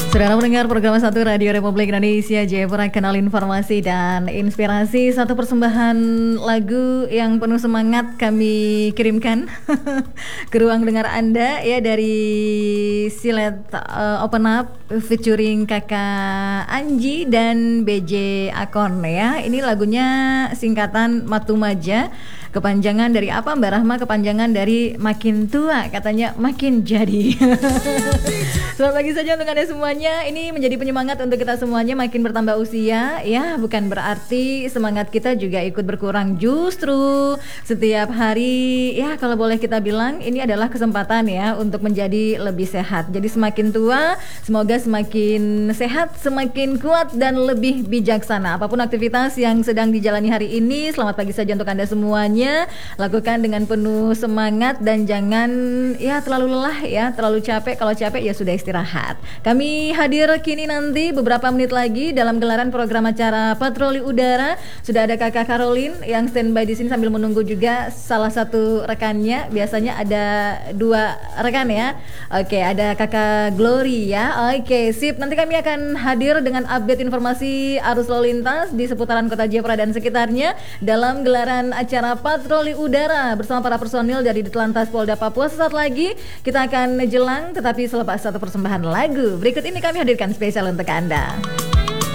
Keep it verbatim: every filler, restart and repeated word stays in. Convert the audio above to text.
Saudara mendengar program satu Radio Republik Indonesia Jayapura, kenal informasi dan inspirasi. Satu persembahan lagu yang penuh semangat kami kirimkan ke ruang dengar Anda ya, dari Silet uh, Open Up featuring Kakak Anji dan B J Akon ya. Ini lagunya singkatan Matumaja. Kepanjangan dari apa Mbak Rahma? Kepanjangan dari makin tua, katanya makin jadi. Selamat pagi saja untuk Anda semuanya. Ini menjadi penyemangat untuk kita semuanya makin bertambah usia ya, bukan berarti semangat kita juga ikut berkurang. Justru setiap hari ya, kalau boleh kita bilang ini adalah kesempatan ya untuk menjadi lebih sehat. Jadi semakin tua semoga semakin sehat, semakin kuat dan lebih bijaksana. Apapun aktivitas yang sedang dijalani hari ini, selamat pagi saja untuk Anda semuanya. Lakukan dengan penuh semangat dan jangan ya terlalu lelah ya, terlalu capek. Kalau capek ya sudah istirahat. Kami hadir kini nanti beberapa menit lagi dalam gelaran program acara Patroli Udara. Sudah ada Kakak Caroline yang standby di sini sambil menunggu juga salah satu rekannya. Biasanya ada dua rekan ya. Oke, ada Kakak Glory ya. Oke, sip. Nanti kami akan hadir dengan update informasi arus lalu lintas di seputaran Kota Jayapura dan sekitarnya dalam gelaran acara Patroli Udara bersama para personil dari Ditlantas Polda Papua. Sesaat lagi kita akan jelang, tetapi selepas satu persembahan lagu berikut ini kami hadirkan spesial untuk Anda.